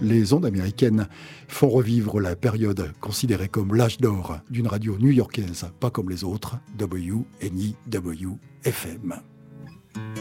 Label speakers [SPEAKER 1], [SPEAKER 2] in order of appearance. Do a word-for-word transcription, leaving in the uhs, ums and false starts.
[SPEAKER 1] les ondes américaines font revivre la période considérée comme l'âge d'or d'une radio new-yorkaise, pas comme les autres, W N I W F M.